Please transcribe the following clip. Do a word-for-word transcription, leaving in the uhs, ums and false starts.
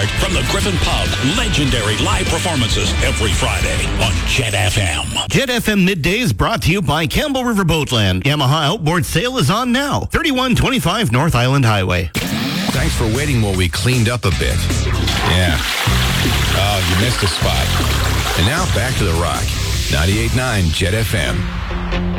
Start from the Griffin Pub. Legendary live performances every Friday on Jet F M. Jet F M Midday is brought to you by Campbell River Boatland. Yamaha outboard sale is on now. thirty-one twenty-five North Island Highway. Thanks for waiting while we cleaned up a bit. Yeah. Oh, you missed a spot. And now back to the Rock. ninety-eight point nine Jet F M.